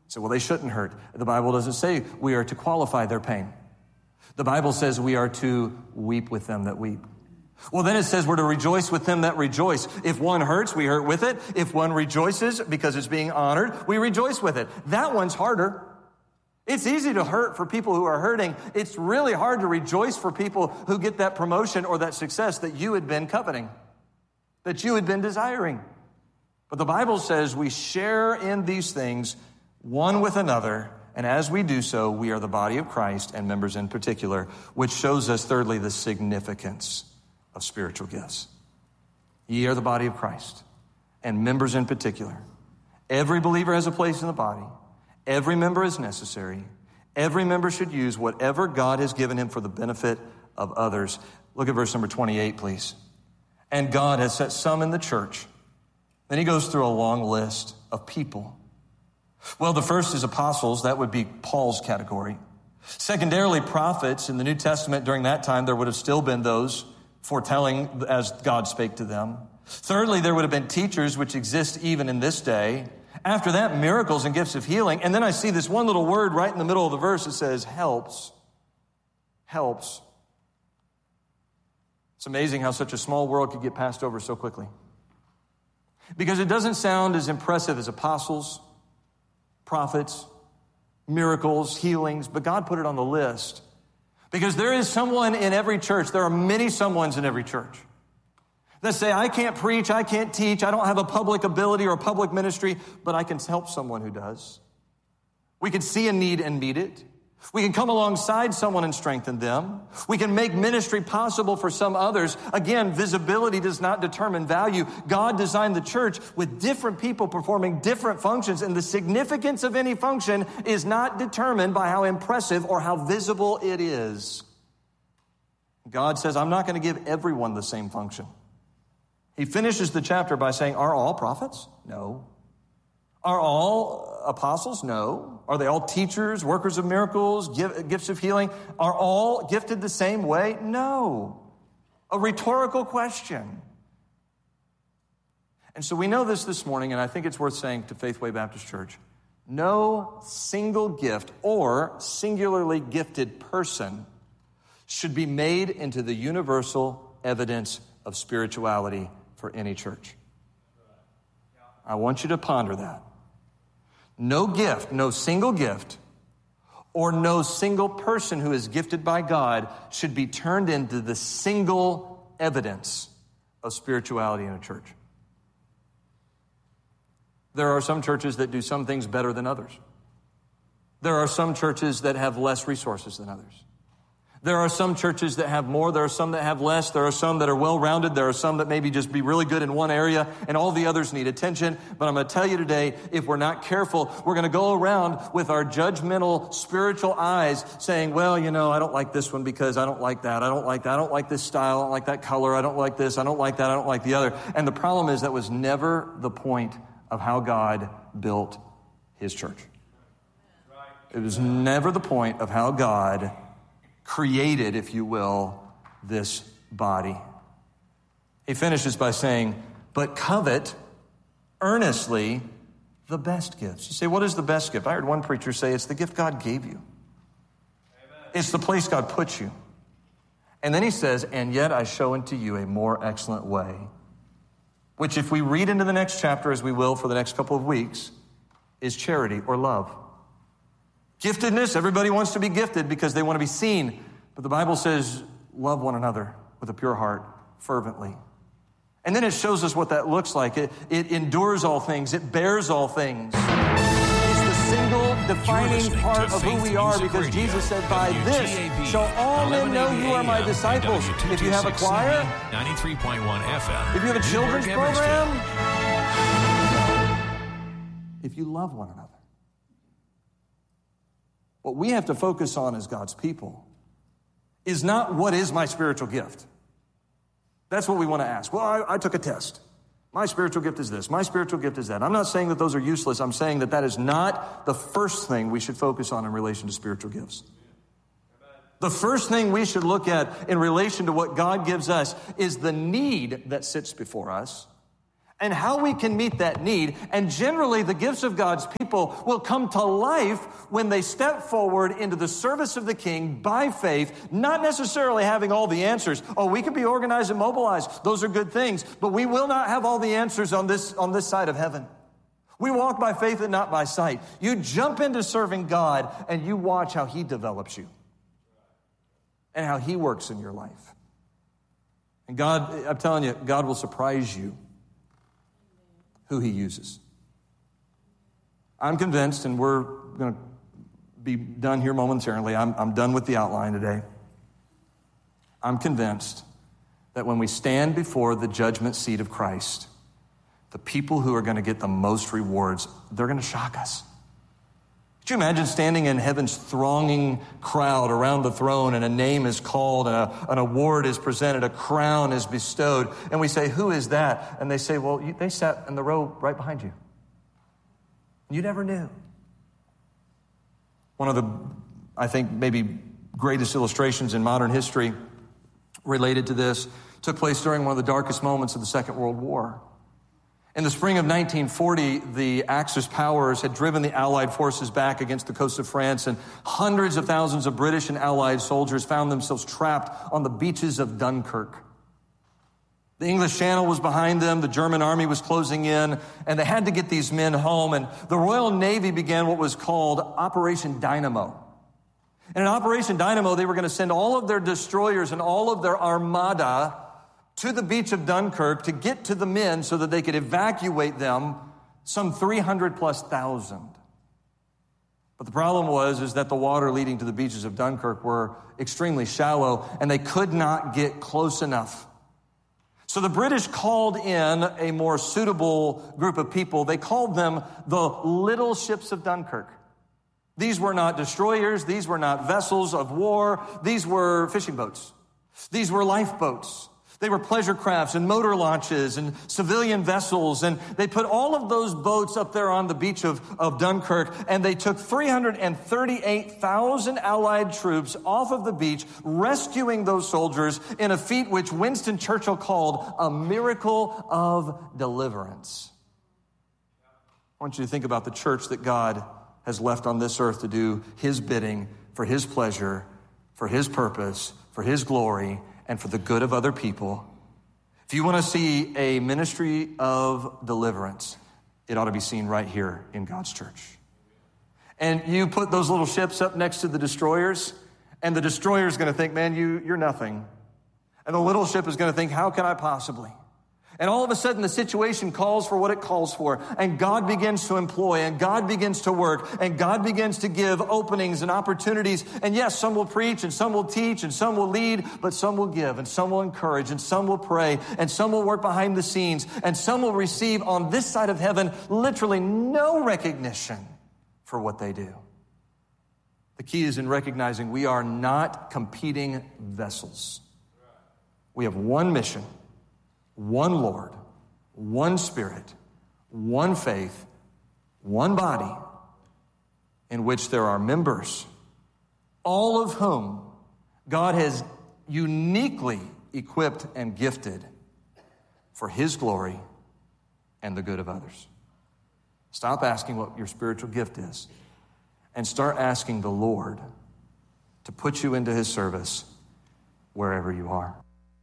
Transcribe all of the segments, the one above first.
So, well, they shouldn't hurt. The Bible doesn't say we are to qualify their pain. The Bible says we are to weep with them that weep. Well, then it says we're to rejoice with them that rejoice. If one hurts, we hurt with it. If one rejoices because it's being honored, we rejoice with it. That one's harder. It's easy to hurt for people who are hurting. It's really hard to rejoice for people who get that promotion or that success that you had been coveting, that you had been desiring. But the Bible says we share in these things one with another, and as we do so, we are the body of Christ and members in particular, which shows us, thirdly, the significance of spiritual gifts. Ye are the body of Christ and members in particular. Every believer has a place in the body. Every member is necessary. Every member should use whatever God has given him for the benefit of others. Look at verse number 28, please. And God has set some in the church. Then he goes through a long list of people. Well, the first is apostles. That would be Paul's category. Secondarily, prophets. In the New Testament during that time, there would have still been those foretelling as God spake to them. Thirdly, there would have been teachers, which exist even in this day. After that, miracles and gifts of healing. And then I see this one little word right in the middle of the verse. It says, helps. Helps. It's amazing how such a small world could get passed over so quickly. Because it doesn't sound as impressive as apostles, prophets, miracles, healings, but God put it on the list. Because there is someone in every church, there are many someones in every church that say, I can't preach, I can't teach, I don't have a public ability or a public ministry, but I can help someone who does. We can see a need and meet it. We can come alongside someone and strengthen them. We can make ministry possible for some others. Again, visibility does not determine value. God designed the church with different people performing different functions, and the significance of any function is not determined by how impressive or how visible it is. God says, I'm not going to give everyone the same function. He finishes the chapter by saying, are all prophets? No. Are all apostles? No. Are they all teachers, workers of miracles, gifts of healing? Are all gifted the same way? No. A rhetorical question. And so we know this morning, and I think it's worth saying to Faithway Baptist Church, no single gift or singularly gifted person should be made into the universal evidence of spirituality for any church. I want you to ponder that. No gift, no single gift, or no single person who is gifted by God should be turned into the single evidence of spirituality in a church. There are some churches that do some things better than others. There are some churches that have less resources than others. There are some churches that have more. There are some that have less. There are some that are well-rounded. There are some that maybe just be really good in one area, and all the others need attention. But I'm going to tell you today, if we're not careful, we're going to go around with our judgmental spiritual eyes saying, well, you know, I don't like this one because I don't like that. I don't like that. I don't like this style. I don't like that color. I don't like this. I don't like that. I don't like the other. And the problem is that was never the point of how God built his church. It was never the point of how God created, if you will, this body. He finishes by saying, but covet earnestly the best gifts. You say, what is the best gift? I heard one preacher say it's the gift God gave you. Amen. It's the place God put you. And then he says, and yet I show unto you a more excellent way, which if we read into the next chapter, as we will for the next couple of weeks, is charity or love. Giftedness, everybody wants to be gifted because they want to be seen. But the Bible says, love one another with a pure heart, fervently. And then it shows us what that looks like. It endures all things. It bears all things. It's the single defining part of who we are, because Jesus said, by this shall all men know you are my disciples. If you have a choir, 93.1 FM. If you have a children's program, if you love one another. What we have to focus on as God's people is not what is my spiritual gift. That's what we want to ask. Well, I took a test. My spiritual gift is this. My spiritual gift is that. I'm not saying that those are useless. I'm saying that that is not the first thing we should focus on in relation to spiritual gifts. The first thing we should look at in relation to what God gives us is the need that sits before us, and how we can meet that need. And generally, the gifts of God's people will come to life when they step forward into the service of the King by faith, not necessarily having all the answers. Oh, we can be organized and mobilized. Those are good things. But we will not have all the answers on this side of heaven. We walk by faith and not by sight. You jump into serving God and you watch how He develops you and how He works in your life. And God, I'm telling you, God will surprise you who He uses. I'm convinced, and we're going to be done here momentarily. I'm done with the outline today. I'm convinced that when we stand before the judgment seat of Christ, the people who are going to get the most rewards, they're going to shock us. Could you imagine standing in heaven's thronging crowd around the throne, and a name is called, and an award is presented, a crown is bestowed, and we say, who is that? And they say, well, they sat in the row right behind you. You never knew. One of the, I think, maybe greatest illustrations in modern history related to this took place during one of the darkest moments of the Second World War. In the spring of 1940, the Axis powers had driven the Allied forces back against the coast of France, and hundreds of thousands of British and Allied soldiers found themselves trapped on the beaches of Dunkirk. The English Channel was behind them, the German army was closing in, and they had to get these men home, and the Royal Navy began what was called Operation Dynamo. And in Operation Dynamo, they were going to send all of their destroyers and all of their armada to the beach of Dunkirk to get to the men so that they could evacuate them, some 300,000+. But the problem is that the water leading to the beaches of Dunkirk were extremely shallow, and they could not get close enough. So the British called in a more suitable group of people. They called them the little ships of Dunkirk. These were not destroyers. These were not vessels of war. These were fishing boats. These were lifeboats. They were pleasure crafts and motor launches and civilian vessels. And they put all of those boats up there on the beach of Dunkirk. And they took 338,000 Allied troops off of the beach, rescuing those soldiers in a feat which Winston Churchill called a miracle of deliverance. I want you to think about the church that God has left on this earth to do His bidding for His pleasure, for His purpose, for His glory, and for the good of other people. If you want to see a ministry of deliverance, it ought to be seen right here in God's church. And you put those little ships up next to the destroyers, and the destroyer is going to think, man, you're nothing. And the little ship is going to think, how can I possibly? And all of a sudden, the situation calls for what it calls for. And God begins to employ, and God begins to work, and God begins to give openings and opportunities. And yes, some will preach, and some will teach, and some will lead, but some will give, and some will encourage, and some will pray, and some will work behind the scenes, and some will receive on this side of heaven literally no recognition for what they do. The key is in recognizing we are not competing vessels. We have one mission, one Lord, one Spirit, one faith, one body, in which there are members, all of whom God has uniquely equipped and gifted for His glory and the good of others. Stop asking what your spiritual gift is and start asking the Lord to put you into His service wherever you are.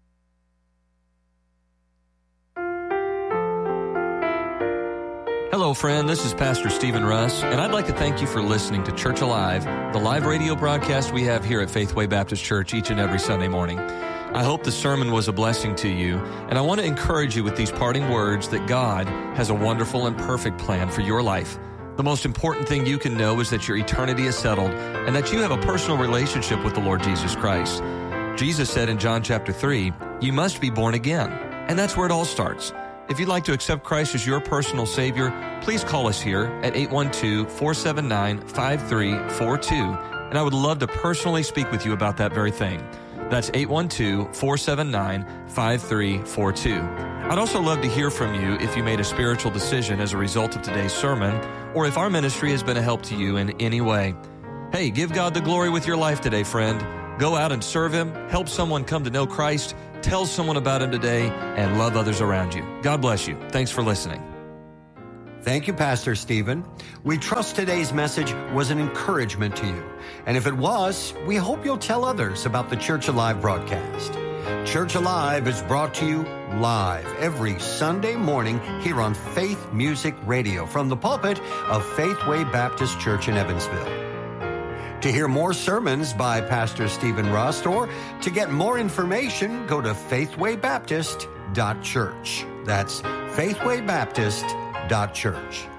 Hello, friend. This is Pastor Stephen Russ, and I'd like to thank you for listening to Church Alive, the live radio broadcast we have here at Faithway Baptist Church each and every Sunday morning. I hope the sermon was a blessing to you, and I want to encourage you with these parting words that God has a wonderful and perfect plan for your life. The most important thing you can know is that your eternity is settled and that you have a personal relationship with the Lord Jesus Christ. Jesus said in John chapter 3, you must be born again, and that's where it all starts. If you'd like to accept Christ as your personal Savior, please call us here at 812-479-5342, and I would love to personally speak with you about that very thing. That's 812-479-5342. I'd also love to hear from you if you made a spiritual decision as a result of today's sermon, or if our ministry has been a help to you in any way. Hey, give God the glory with your life today, friend. Go out and serve Him, help someone come to know Christ, tell someone about him today, and love others around you. God bless you. Thanks for listening. Thank you, Pastor Stephen. We trust today's message was an encouragement to you. And if it was, we hope you'll tell others about the Church Alive broadcast. Church Alive is brought to you live every Sunday morning here on Faith Music Radio from the pulpit of Faithway Baptist Church in Evansville. To hear more sermons by Pastor Stephen Rust or to get more information, go to faithwaybaptist.church. That's faithwaybaptist.church.